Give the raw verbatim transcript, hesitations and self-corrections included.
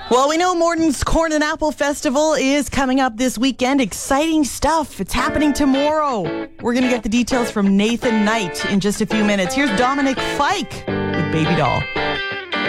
Well, we know Morton's Corn and Apple Festival is coming up this weekend. Exciting stuff. It's happening tomorrow. We're going to get the details from Nathan Knight in just a few minutes. Here's Dominic Fike with Baby Doll.